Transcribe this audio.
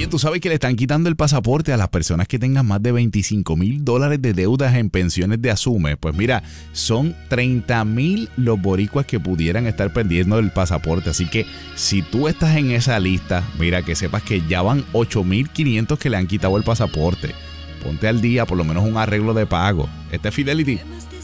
Oye, tú sabes que le están quitando el pasaporte a las personas que tengan más de $25,000 de deudas en pensiones de Asume. Pues mira, son 30,000 los boricuas que pudieran estar perdiendo el pasaporte. Así que si tú estás en esa lista, mira, que sepas que ya van 8,500 que le han quitado el pasaporte. Ponte al día, por lo menos un arreglo de pago. Este es Fidelity.